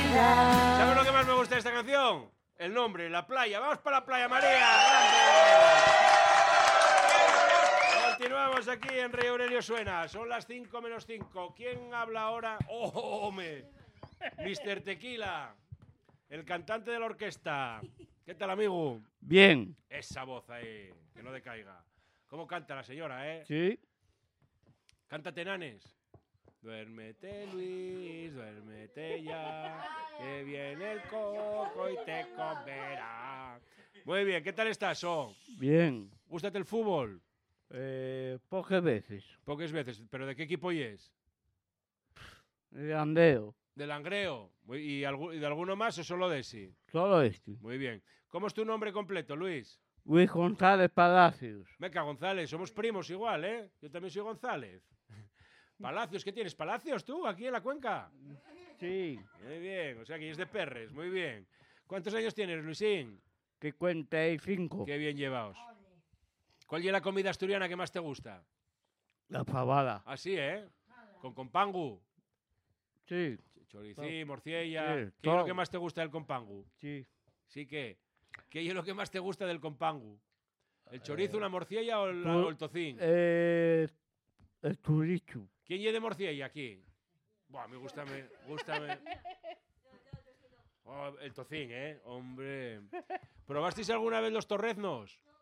vida. ¿Sabes lo que más me gusta de esta canción? El nombre, la playa. ¡Vamos para la playa, María! ¡Grande! Continuamos aquí en Rey Aurelio Suena. Son las 5 menos 5. ¿Quién habla ahora? ¡Oh, hombre! Mr. Tequila, el cantante de la orquesta. ¿Qué tal, amigo? Bien. Esa voz ahí, que no decaiga. ¿Cómo canta la señora, Sí. Cántate, Nanes. Duérmete, Luis, duérmete ya, que viene el coco y te comerá. Muy bien, ¿qué tal estás, Bien. ¿Gústate el fútbol? Pocas veces. Pocas veces, ¿pero de qué equipo es? Andeo. ¿De Langreo? ¿Y de alguno más o solo de ese? Solo este. Muy bien. ¿Cómo es tu nombre completo, Luis? Luis González Palacios. Meca González, somos primos igual, ¿eh? Yo también soy González. Palacios, ¿qué tienes? ¿Palacios tú, aquí en la cuenca? Sí. Muy bien, o sea que es de Perres, muy bien. ¿Cuántos años tienes, Luisín? 55. Qué bien llevaos. ¿Cuál es la comida asturiana que más te gusta? La fabada. Así, ¿eh? Con compangu. Sí. Choricí, morciella. Sí, ¿Qué es lo todo. que más te gusta del compangu? Sí. Sí que. ¿Qué es lo que más te gusta del compangu? ¿El chorizo, la morciella o el tocín? El turicho. ¿Quién lleve morciella aquí? Buah, me gusta. Oh, el tocín, ¿eh? Hombre. ¿Probasteis alguna vez los torreznos?